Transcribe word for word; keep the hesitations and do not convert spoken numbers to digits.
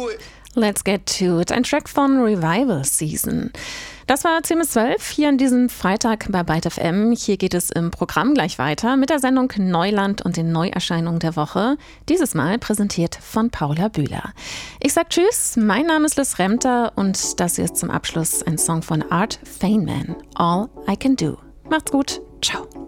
to it. Let's get to it. Ein Track von Revival Season. Das war zehn bis zwölf hier an diesem Freitag bei Byte F M. Hier geht es im Programm gleich weiter mit der Sendung Neuland und den Neuerscheinungen der Woche. Dieses Mal präsentiert von Paula Bühler. Ich sag Tschüss, mein Name ist Liz Remter und das hier ist zum Abschluss ein Song von Art Feynman, All I Can Do. Macht's gut, ciao.